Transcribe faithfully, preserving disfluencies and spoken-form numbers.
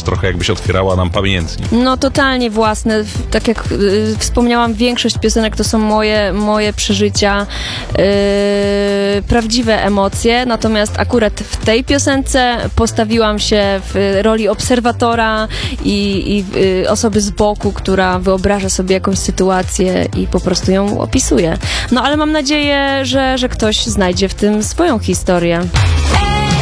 trochę jakbyś otwierała nam pamiętnik. No totalnie własne. Tak jak y, wspomniałam, większość piosenek to są moje, moje przeżycia, y, prawdziwe emocje, natomiast akurat w tej piosence postawiłam się w roli obserwatora i, i y, osoby z boku, która wyobraża sobie jakąś sytuację i po prostu ją opisuje. No ale mam nadzieję, że, że ktoś znajdzie w tym swoją historię.